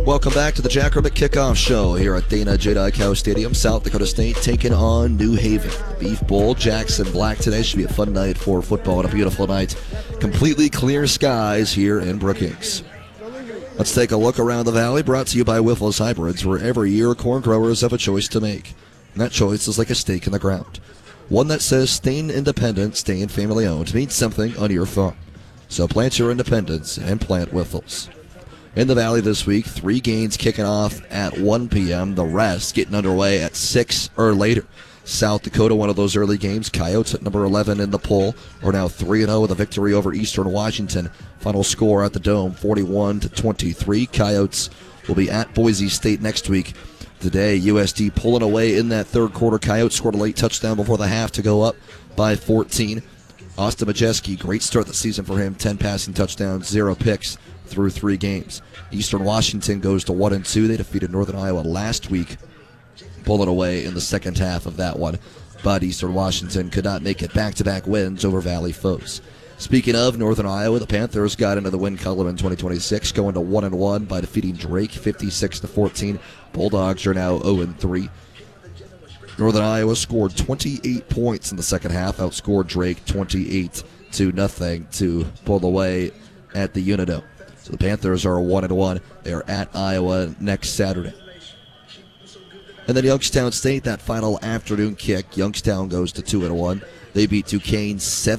Welcome back to the Jackrabbit Kickoff Show here at Dana J. Dykow Stadium. South Dakota State taking on New Haven. Beef Bowl, Jackson Black today. Should be a fun night for football and a beautiful night. Completely clear skies here in Brookings. Let's take a look around the valley, brought to you by Wyffels Hybrids, where every year corn growers have a choice to make. And that choice is like a stake in the ground. One that says staying independent, staying family owned means something on your farm. So plant your independence and plant Wyffels. In the Valley this week, 3 games kicking off at 1 p.m. The rest getting underway at 6 or later. South Dakota, one of those early games. Coyotes at number 11 in the poll are now 3-0 with a victory over Eastern Washington. Final score at the Dome, 41-23. Coyotes will be at Boise State next week. Today, USD pulling away in that third quarter. Coyotes scored a late touchdown before the half to go up by 14. Austin Majeski, great start the season for him. 10 passing touchdowns, 0 picks through 3 games. Eastern Washington goes to 1-2. They defeated Northern Iowa last week, pulling away in the second half of that one. But Eastern Washington could not make it back-to-back wins over Valley foes. Speaking of Northern Iowa, the Panthers got into the win column in 2026, going to 1-1 by defeating Drake 56-14. Bulldogs are now 0-3. Northern Iowa scored 28 points in the second half, outscored Drake 28-0 to pull away at the Unidome. So the Panthers are 1-1. They are at Iowa next Saturday. And then Youngstown State, that final afternoon kick. Youngstown goes to 2-1. They beat Duquesne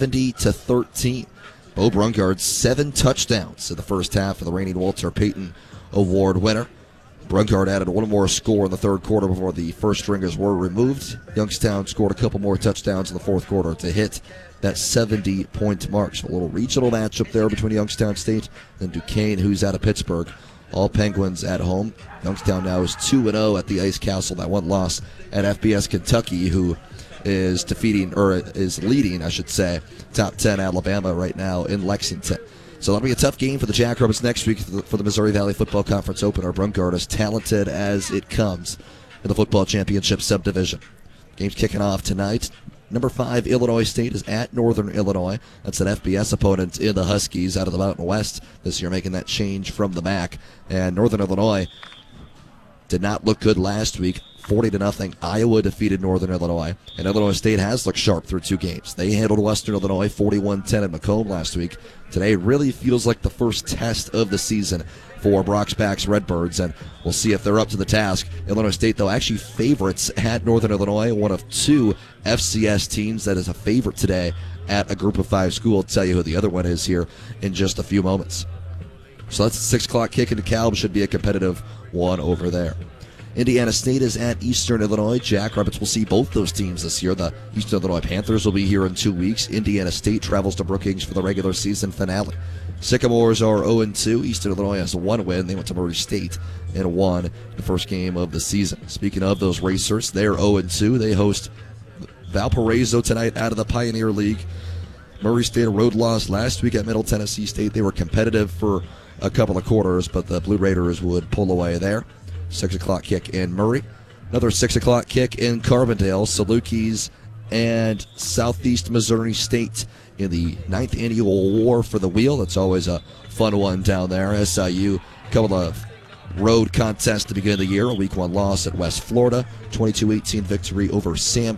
70-13. Bo Brungard 7 touchdowns in the first half of the reigning Walter Payton Award winner. Brungard added one more score in the third quarter before the first stringers were removed. Youngstown scored a couple more touchdowns in the fourth quarter to hit that 70-point mark. So a little regional matchup there between Youngstown State and Duquesne, who's out of Pittsburgh. All Penguins at home. Youngstown now is 2-0 at the Ice Castle. That one loss at FBS Kentucky, who is leading, top 10 Alabama right now in Lexington. So that'll be a tough game for the Jackrabbits next week for the Missouri Valley Football Conference opener. Brungard as talented as it comes in the football championship subdivision. Game's kicking off tonight. Number 5, Illinois State is at Northern Illinois. That's an FBS opponent in the Huskies out of the Mountain West this year, making that change from the MAC. And Northern Illinois did not look good last week. 40-0. Iowa defeated Northern Illinois. And Illinois State has looked sharp through 2 games. They handled Western Illinois 41-10 at Macomb last week. Today really feels like the first test of the season for Brock's Redbirds, and we'll see if they're up to the task. Illinois State, though, actually favorites at Northern Illinois, one of 2 FCS teams that is a favorite today at a Group of 5 school. I'll tell you who the other one is here in just a few moments. So that's a 6 o'clock kick into Calb. Should be a competitive one over there. Indiana State is at Eastern Illinois. Jackrabbits will see both those teams this year. The Eastern Illinois Panthers will be here in 2 weeks. Indiana State travels to Brookings for the regular season finale. Sycamores are 0-2. Eastern Illinois has 1 win. They went to Murray State and won the first game of the season. Speaking of those racers, they're 0-2. They host Valparaiso tonight out of the Pioneer League. Murray State, a road loss last week at Middle Tennessee State. They were competitive for a couple of quarters, but the Blue Raiders would pull away there. 6 o'clock kick in Murray. Another 6 o'clock kick in Carbondale. Salukis and Southeast Missouri State in the 9th annual War for the Wheel. That's always a fun one down there. SIU, a couple of road contests to begin the year. A week 1 loss at West Florida. 22-18 victory over Sam